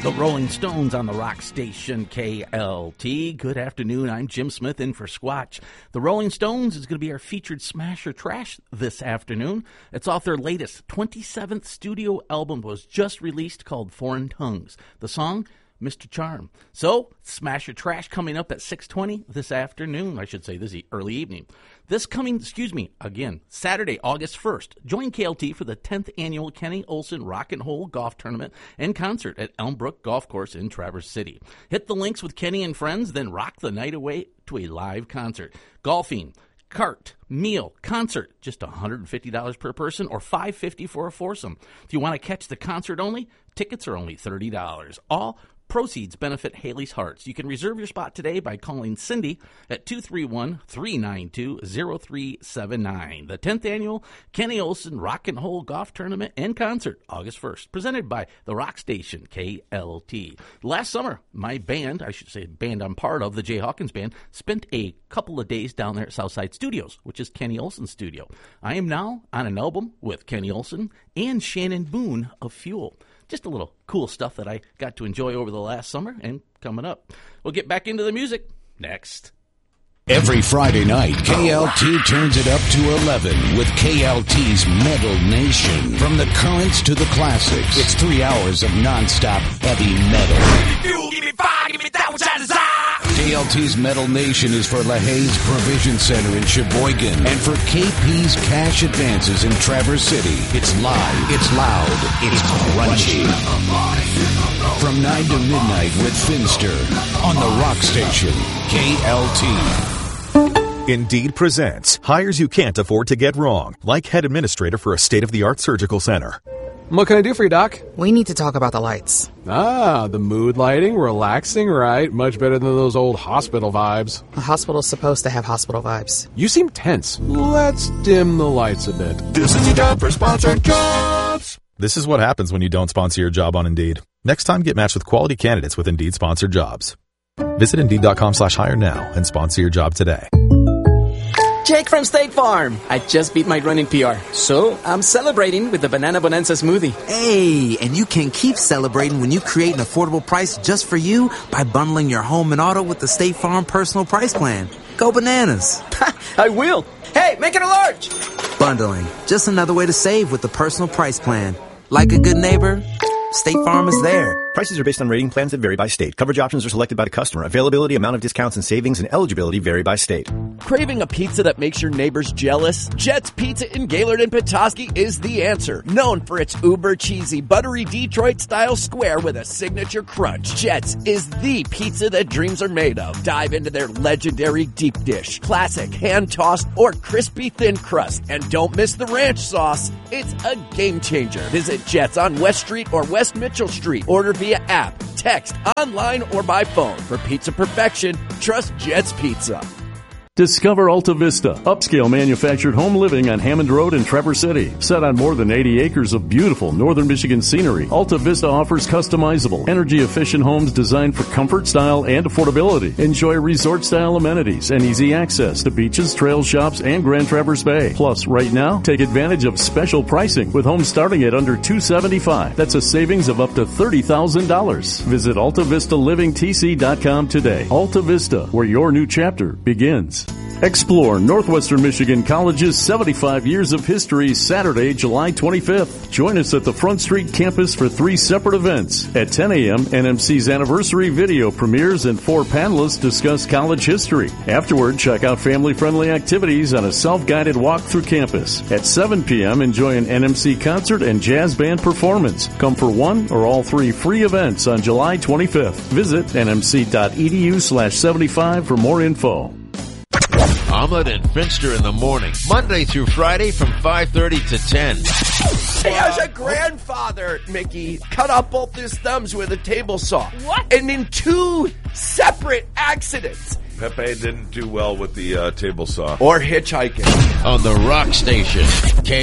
The Rolling Stones on the rock station KLT. Good afternoon. I'm Jim Smith in for Squatch. The Rolling Stones is going to be our featured Smash or Trash this afternoon. It's off their latest 27th studio album, was just released, called Foreign Tongues. The song, Mr. Charm. So, Smash or Trash coming up at 6:20 this afternoon. I should say this early evening. This coming, Saturday, August 1st, join KLT for the 10th annual Kenny Olson Rock and Roll Golf Tournament and Concert at Elmbrook Golf Course in Traverse City. Hit the links with Kenny and friends, then rock the night away to a live concert. Golfing, cart, meal, concert, just $150 per person or $550 for a foursome. If you want to catch the concert only, tickets are only $30. All proceeds benefit Haley's Hearts. You can reserve your spot today by calling Cindy at 231-392-0379. The 10th annual Kenny Olson Rock and Roll Golf Tournament and Concert, August 1st, presented by the rock station KLT. Last summer, my band, band I'm part of, the Jay Hawkins Band, spent a couple of days down there at Southside Studios, which is Kenny Olson's studio. I am now on an album with Kenny Olson and Shannon Boone of Fuel. Just a little cool stuff that I got to enjoy over the last summer and coming up. We'll get back into the music next. Every Friday night, KLT turns it up to 11 with KLT's Metal Nation. From the currents to the classics, it's 3 hours of nonstop heavy metal. Give me fire, give me that which I desire. KLT's Metal Nation is for LaHaye's Provision Center in Sheboygan and for KP's Cash Advances in Traverse City. It's live, it's loud, it's crunchy. From 9 to midnight with Finster on the rock station, KLT. Indeed presents hires you can't afford to get wrong, like head administrator for a state-of-the-art surgical center. What can I do for you, Doc? We need to talk about the lights. Ah, the mood lighting, relaxing, right? Much better than those old hospital vibes. A hospital's supposed to have hospital vibes. You seem tense. Let's dim the lights a bit. This is your job for sponsored jobs. This is what happens when you don't sponsor your job on Indeed. Next time, get matched with quality candidates with Indeed sponsored jobs. Visit Indeed.com/hire now and sponsor your job today. Jake from State Farm. I just beat my running PR, so I'm celebrating with the Banana Bonanza smoothie. Hey, and you can keep celebrating when you create an affordable price just for you by bundling your home and auto with the State Farm Personal Price Plan. Go bananas. I will. Hey, make it a large. Bundling, just another way to save with the Personal Price Plan. Like a good neighbor, State Farm is there. Prices are based on rating plans that vary by state. Coverage options are selected by the customer. Availability, amount of discounts and savings, and eligibility vary by state. Craving a pizza that makes your neighbors jealous? Jet's Pizza in Gaylord and Petoskey is the answer. Known for its uber cheesy, buttery Detroit-style square with a signature crunch, Jet's is the pizza that dreams are made of. Dive into their legendary deep dish, classic, hand-tossed, or crispy thin crust. And don't miss the ranch sauce. It's a game changer. Visit Jet's on West Street or West Mitchell Street. Order via app, text, online, or by phone. For pizza perfection, trust Jet's Pizza. Discover Alta Vista, upscale manufactured home living on Hammond Road in Traverse City. Set on more than 80 acres of beautiful northern Michigan scenery, Alta Vista offers customizable, energy-efficient homes designed for comfort, style, and affordability. Enjoy resort-style amenities and easy access to beaches, trail shops, and Grand Traverse Bay. Plus, right now, take advantage of special pricing with homes starting at under $275. That's a savings of up to $30,000. Visit AltaVistaLivingTC.com today. Alta Vista, where your new chapter begins. Explore Northwestern Michigan College's 75 years of history Saturday, July 25th. Join us at the Front Street campus for 3 separate events. At 10 a.m., NMC's anniversary video premieres and 4 panelists discuss college history. Afterward, check out family-friendly activities on a self-guided walk through campus. At 7 p.m., enjoy an NMC concert and jazz band performance. Come for one or all 3 free events on July 25th. Visit nmc.edu/75 for more info. Ahmed and Finster in the morning, Monday through Friday from 5:30 to 10. Hey, as a grandfather, Mickey cut off both his thumbs with a table saw. What? And in 2 separate accidents. Pepe didn't do well with the table saw. Or hitchhiking. On the rock station,